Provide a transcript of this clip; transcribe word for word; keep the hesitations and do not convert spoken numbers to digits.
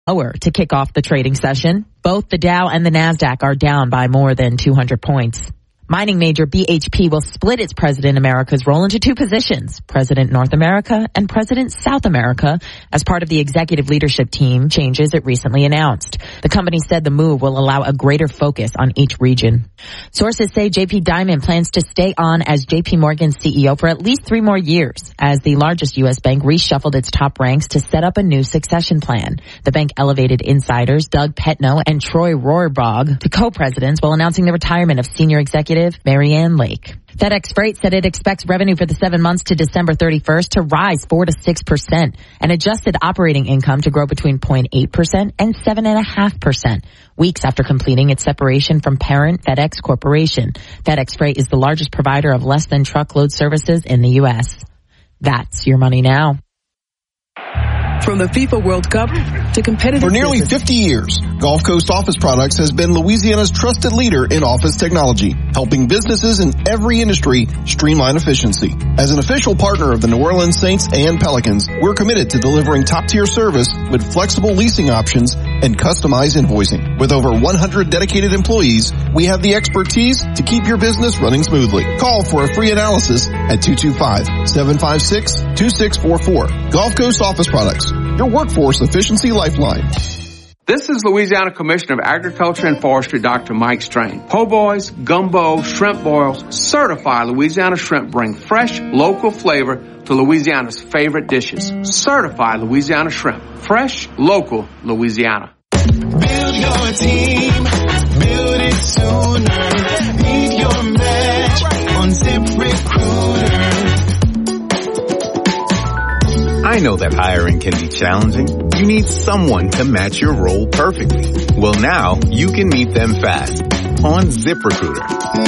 lower to kick off the trading session. Both the Dow and the Nasdaq are down by more than two hundred points. Mining major B H P will split its President America's role into two positions, President North America and President South America, as part of the executive leadership team changes it recently announced. The company said the move will allow a greater focus on each region. Sources say J P Diamond plans to stay on as J P Morgan's C E O for at least three more years, as the largest U S bank reshuffled its top ranks to set up a new succession plan. The bank elevated insiders Doug Petno and Troy Rohrbach to co-presidents while announcing the retirement of senior executive Marianne Lake. FedEx Freight said it expects revenue for the seven months to December thirty-first to rise four to six percent and adjusted operating income to grow between zero point eight percent and seven point five percent, weeks after completing its separation from parent FedEx Corporation. FedEx Freight is the largest provider of less-than-truckload services in the U S. That's your money now. From the FIFA World Cup to competitive For nearly business. fifty years, Gulf Coast Office Products has been Louisiana's trusted leader in office technology, helping businesses in every industry streamline efficiency. As an official partner of the New Orleans Saints and Pelicans, we're committed to delivering top-tier service with flexible leasing options and customized invoicing. With over one hundred dedicated employees, we have the expertise to keep your business running smoothly. Call for a free analysis at two two five, seven five six, two six four four. Gulf Coast Office Products, your workforce efficiency lifeline. This is Louisiana Commissioner of Agriculture and Forestry, Doctor Mike Strain. Po' boys, gumbo, shrimp boils, certified Louisiana shrimp bring fresh, local flavor to Louisiana's favorite dishes. Certified Louisiana shrimp. Fresh, local, Louisiana. Build your team. Build it sooner. Need your match on ZipRecruiter. I know that hiring can be challenging. You need someone to match your role perfectly. Well, now you can meet them fast on ZipRecruiter.